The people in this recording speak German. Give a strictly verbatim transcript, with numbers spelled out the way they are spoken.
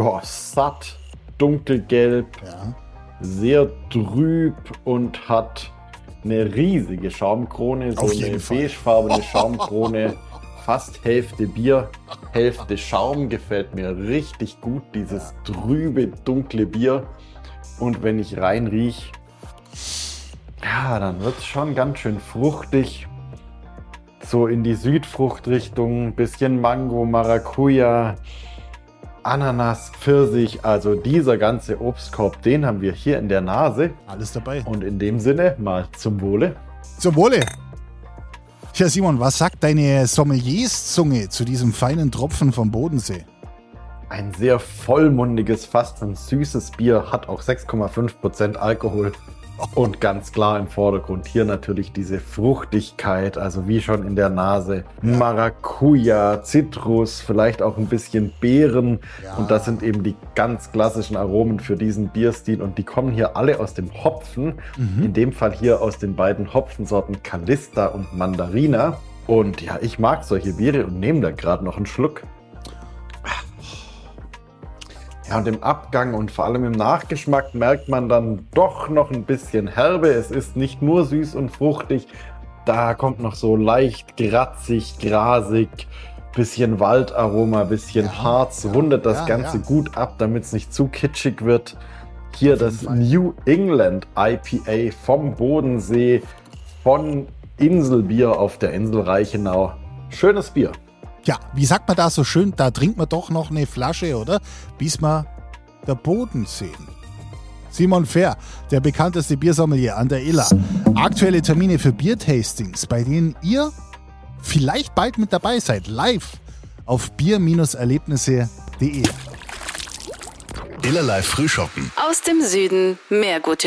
ja, satt, dunkelgelb, Ja. sehr trüb und hat eine riesige Schaumkrone, so Auf eine jeden Fall. beigefarbene Schaumkrone, fast Hälfte Bier, Hälfte Schaum, gefällt mir richtig gut, dieses trübe, dunkle Bier. Und wenn ich rein riech, ja, dann wird es schon ganz schön fruchtig, so in die Südfruchtrichtung, bisschen Mango, Maracuja, Ananas, Pfirsich, also dieser ganze Obstkorb, den haben wir hier in der Nase. Alles dabei. Und in dem Sinne mal zum Wohle. Zum Wohle. Tja, Simon, was sagt deine Sommelierszunge zu diesem feinen Tropfen vom Bodensee? Ein sehr vollmundiges, fast ein süßes Bier, hat auch sechs Komma fünf Prozent Alkohol. Und ganz klar im Vordergrund hier natürlich diese Fruchtigkeit, also wie schon in der Nase. Maracuja, Zitrus, vielleicht auch ein bisschen Beeren. Ja. Und das sind eben die ganz klassischen Aromen für diesen Bierstil. Und die kommen hier alle aus dem Hopfen. Mhm. In dem Fall hier aus den beiden Hopfensorten Calista und Mandarina. Und ja, ich mag solche Biere und nehme da gerade noch einen Schluck. Ja, und im Abgang und vor allem im Nachgeschmack merkt man dann doch noch ein bisschen Herbe. Es ist nicht nur süß und fruchtig, da kommt noch so leicht gratzig, grasig, bisschen Waldaroma, bisschen Ja, Harz, ja, rundet das ja, Ganze ja. gut ab, damit es nicht zu kitschig wird. Hier das Fall. New England I P A vom Bodensee, von Inselbier auf der Insel Reichenau. Schönes Bier. Ja, wie sagt man da so schön, da trinkt man doch noch eine Flasche, oder? Bis wir der Boden sehen. Simon Fehr, der bekannteste Biersommelier an der Iller. Aktuelle Termine für Biertastings, bei denen ihr vielleicht bald mit dabei seid, live auf bier Erlebnisse punkt de. Illerlei Frühschoppen. Aus dem Süden mehr gute